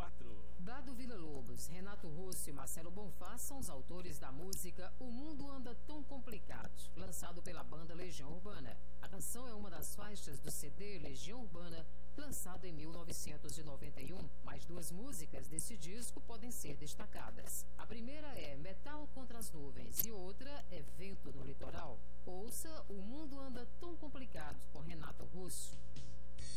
4. Dado Villa-Lobos, Renato Russo e Marcelo Bonfá são os autores da música O Mundo Anda Tão Complicado, lançado pela banda Legião Urbana. A canção é uma das faixas do CD Legião Urbana, lançado em 1991. Mais duas músicas desse disco podem ser destacadas. A primeira é Metal contra